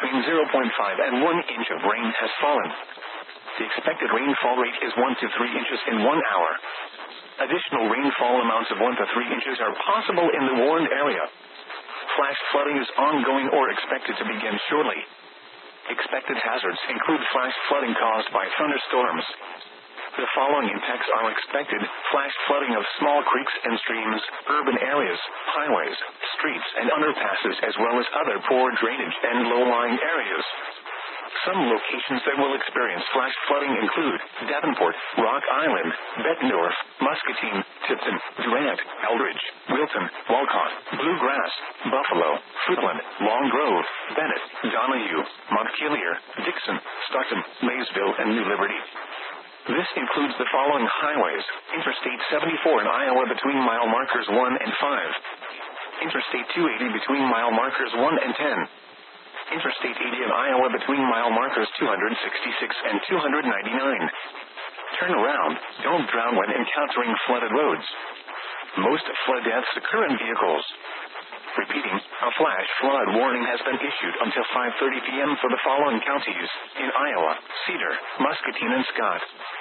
between 0.5 and 1 inch of rain has fallen. The expected rainfall rate is 1 to 3 inches in 1 hour. Additional rainfall amounts of 1 to 3 inches are possible in the warned area. Flash flooding is ongoing or expected to begin shortly. Expected hazards include flash flooding caused by thunderstorms. The following impacts are expected: flash flooding of small creeks and streams, urban areas, highways, streets and underpasses, as well as other poor drainage and low-lying areas. Some locations that will experience flash flooding include Davenport, Rock Island, Bettendorf, Muscatine, Tipton, Durant, Eldridge, Wilton, Walcott, Bluegrass, Buffalo, Fruitland, Long Grove, Bennett, Donahue, Montpelier, Dixon, Stockton, Maysville, and New Liberty. This includes the following highways: Interstate 74 in Iowa between mile markers 1 and 5. Interstate 280 between mile markers 1 and 10. Interstate 80 in Iowa between mile markers 266 and 299. Turn around, don't drown when encountering flooded roads. Most flood deaths occur in vehicles. Repeating, a flash flood warning has been issued until 5:30 p.m. for the following counties in Iowa: Cedar, Muscatine, and Scott.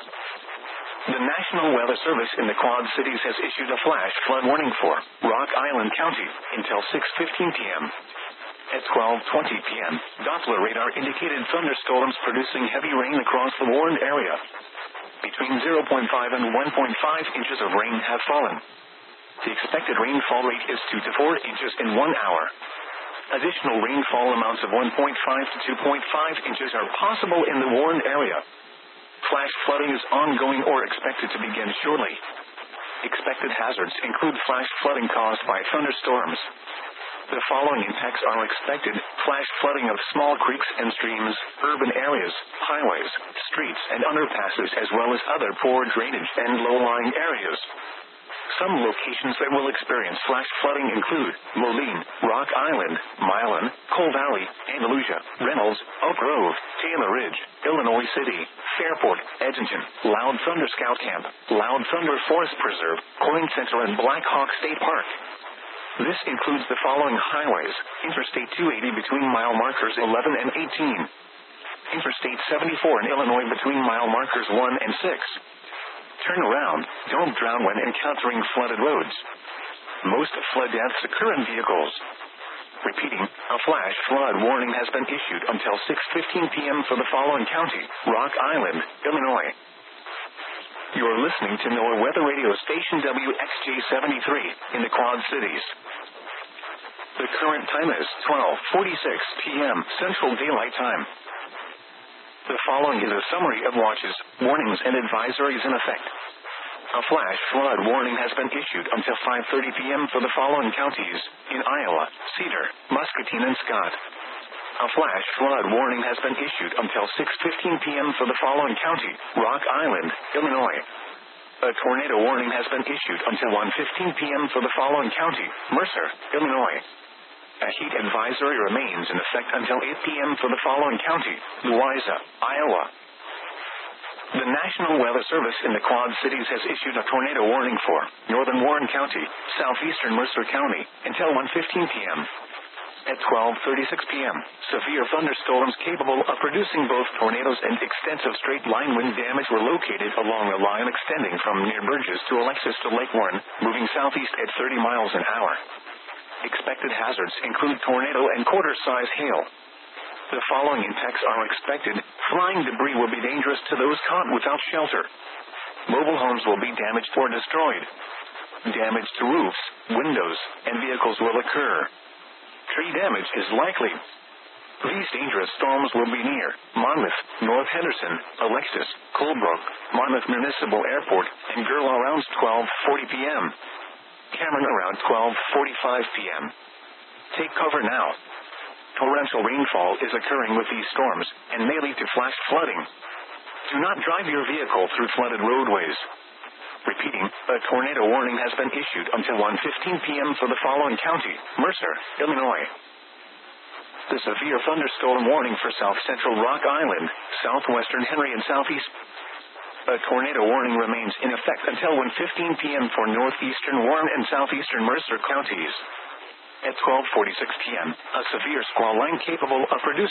The National Weather Service in the Quad Cities has issued a flash flood warning for Rock Island County until 6:15 p.m. At 12:20 p.m., Doppler radar indicated thunderstorms producing heavy rain across the warned area. Between 0.5 and 1.5 inches of rain have fallen. The expected rainfall rate is 2 to 4 inches in 1 hour. Additional rainfall amounts of 1.5 to 2.5 inches are possible in the warned area. Flash flooding is ongoing or expected to begin shortly. Expected hazards include flash flooding caused by thunderstorms. The following impacts are expected: flash flooding of small creeks and streams, urban areas, highways, streets and underpasses, as well as other poor drainage and low-lying areas. Some locations that will experience flash flooding include Moline, Rock Island, Milan, Coal Valley, Andalusia, Reynolds, Oak Grove, Taylor Ridge, Illinois City, Fairport, Edgerton, Loud Thunder Scout Camp, Loud Thunder Forest Preserve, Coin Center, and Black Hawk State Park. This includes the following highways: Interstate 280 between mile markers 11 and 18. Interstate 74 in Illinois between mile markers 1 and 6. Turn around, don't drown when encountering flooded roads. Most flood deaths occur in vehicles. Repeating, a flash flood warning has been issued until 6:15 p.m. for the following county: Rock Island, Illinois. You are listening to NOAA Weather Radio Station WXJ73 in the Quad Cities. The current time is 12:46 p.m. Central Daylight Time. The following is a summary of watches, warnings, and advisories in effect. A flash flood warning has been issued until 5:30 p.m. for the following counties in Iowa: Cedar, Muscatine, and Scott. A flash flood warning has been issued until 6:15 p.m. for the following county: Rock Island, Illinois. A tornado warning has been issued until 1:15 p.m. for the following county: Mercer, Illinois. A heat advisory remains in effect until 8 p.m. for the following county: Louisa, Iowa. The National Weather Service in the Quad Cities has issued a tornado warning for northern Warren County, southeastern Mercer County, until 1:15 p.m. At 12:36 p.m., severe thunderstorms capable of producing both tornadoes and extensive straight-line wind damage were located along a line extending from near Burgess to Alexis to Lake Warren, moving southeast at 30 miles an hour. Expected hazards include tornado and quarter-size hail. The following impacts are expected: flying debris will be dangerous to those caught without shelter. Mobile homes will be damaged or destroyed. Damage to roofs, windows, and vehicles will occur. Tree damage is likely. These dangerous storms will be near Monmouth, North Henderson, Alexis, Colebrook, Monmouth Municipal Airport, and Gurlaw around 12:40 p.m. Cameron around 12:45 p.m. Take cover now. Torrential rainfall is occurring with these storms and may lead to flash flooding. Do not drive your vehicle through flooded roadways. Repeating, a tornado warning has been issued until 1:15 p.m. for the following county: Mercer, Illinois. The severe thunderstorm warning for south-central Rock Island, southwestern Henry, and southeast. A tornado warning remains in effect until 1:15 p.m. for northeastern Warren and southeastern Mercer counties. At 12:46 p.m., a severe squall line capable of producing